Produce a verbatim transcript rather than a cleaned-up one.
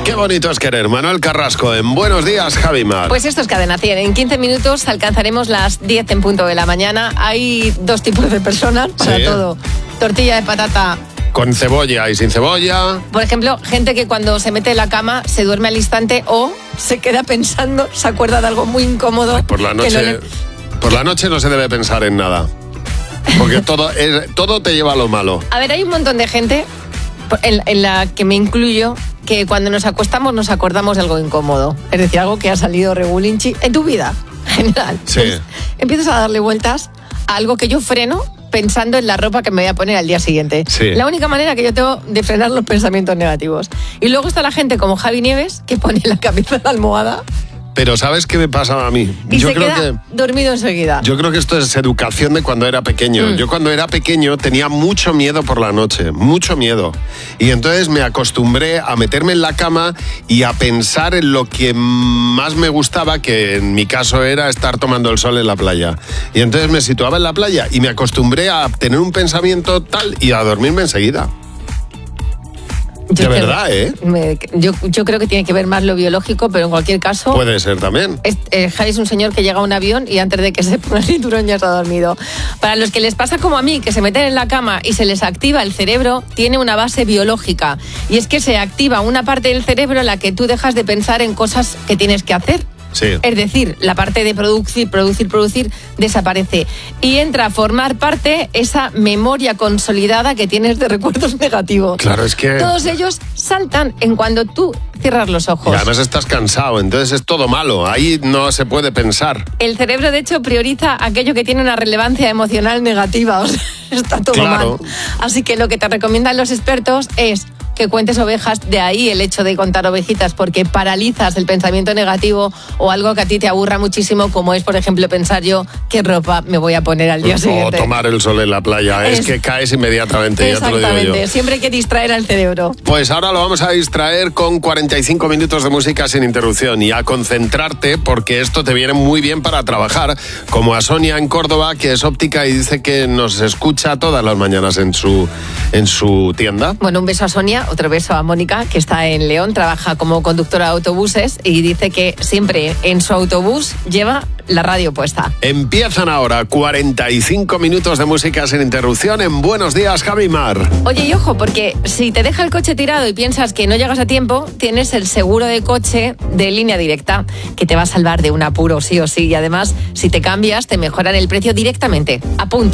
Qué bonito es querer. Manuel Carrasco en Buenos Días, Javi Mar. Pues esto es Cadena cien. En quince minutos alcanzaremos las diez en punto de la mañana. Hay dos tipos de personas para Sí. todo. Tortilla de patata. Con cebolla y sin cebolla. Por ejemplo, gente que cuando se mete en la cama se duerme al instante o se queda pensando, se acuerda de algo muy incómodo. Ay, por la que noche, no le- por la noche no se debe pensar en nada. Porque todo, es- todo te lleva a lo malo. A ver, hay un montón de gente, en, en la que me incluyo, que cuando nos acostamos nos acordamos de algo incómodo. Es decir, algo que ha salido regulinchi en tu vida, en general. Sí. Pues, empiezas a darle vueltas a algo que yo freno pensando en la ropa que me voy a poner al día siguiente. Sí. La única manera que yo tengo de frenar los pensamientos negativos. Y luego está la gente como Javi Nieves, que pone la cabeza en la almohada Pero ¿sabes qué me pasa a mí? y Yo se creo queda que... dormido enseguida. Yo creo que esto es educación de cuando era pequeño. Mm. Yo cuando era pequeño tenía mucho miedo por la noche, mucho miedo. Y entonces me acostumbré a meterme en la cama y a pensar en lo que más me gustaba, que en mi caso era estar tomando el sol en la playa. Y entonces me situaba en la playa y me acostumbré a tener un pensamiento tal y a dormirme enseguida. De Yo creo- verdad, ¿eh? me- yo, yo creo que tiene que ver más lo biológico, pero en cualquier caso... Puede ser también. Es, eh, Javi es un señor que llega a un avión y antes de que se ponga el cinturón ya está dormido. Para los que les pasa como a mí, que se meten en la cama y se les activa el cerebro, tiene una base biológica. Y es que se activa una parte del cerebro en la que tú dejas de pensar en cosas que tienes que hacer. Sí. Es decir, la parte de producir, producir, producir desaparece. Y entra a formar parte esa memoria consolidada que tienes de recuerdos negativos. Claro, es que... Todos ellos saltan en cuando tú cierras los ojos. Y además estás cansado, entonces es todo malo. Ahí no se puede pensar. El cerebro, de hecho, prioriza aquello que tiene una relevancia emocional negativa. O sea, está todo Claro. mal. Así que lo que te recomiendan los expertos es que cuentes ovejas, de ahí el hecho de contar ovejitas, porque paralizas el pensamiento negativo o algo que a ti te aburra muchísimo, como es, por ejemplo, pensar yo qué ropa me voy a poner al día O siguiente. tomar el sol en la playa. Es, Es- que caes inmediatamente, ya te lo digo Exactamente, yo. siempre hay que distraer al cerebro. Pues ahora lo vamos a distraer con cuarenta y cinco minutos de música sin interrupción y a concentrarte porque esto te viene muy bien para trabajar, como a Sonia en Córdoba, que es óptica y dice que nos escucha todas las mañanas en su, en su tienda. Bueno, un beso a Sonia, otro beso a Mónica, que está en León, trabaja como conductora de autobuses y dice que siempre en su autobús lleva la radio puesta. Empiezan ahora cuarenta y cinco minutos de música sin interrupción en Buenos Días, Javi Mar. Oye, y ojo, porque si te deja el coche tirado y piensas que no llegas a tiempo, tienes el seguro de coche de Línea Directa, que te va a salvar de un apuro sí o sí. Y además, si te cambias, te mejoran el precio directamente. Apunta.